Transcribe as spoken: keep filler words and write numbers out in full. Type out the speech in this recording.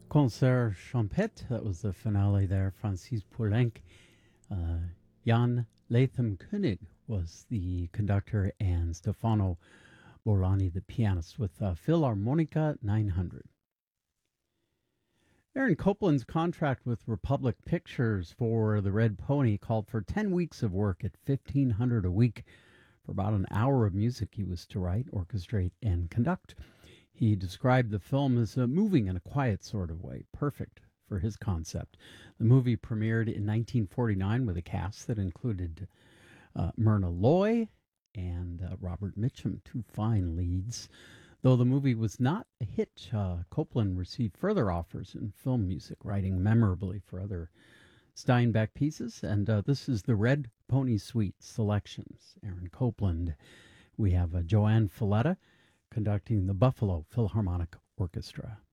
Concert Champêtre, that was the finale there. Francis Poulenc. Uh, Jan Latham Koenig was the conductor, and Stefano Bolani, the pianist, with uh, Philharmonica nine hundred. Aaron Copland's contract with Republic Pictures for The Red Pony called for ten weeks of work at fifteen hundred dollars a week for about an hour of music he was to write, orchestrate, and conduct. He described the film as uh, moving in a quiet sort of way, perfect for his concept. The movie premiered in nineteen forty-nine with a cast that included uh, Myrna Loy and uh, Robert Mitchum, two fine leads. Though the movie was not a hit, uh, Copland received further offers in film music, writing memorably for other Steinbeck pieces, and uh, this is the Red Pony Suite selections. Aaron Copland. We have uh, Joanne Falletta conducting the Buffalo Philharmonic Orchestra.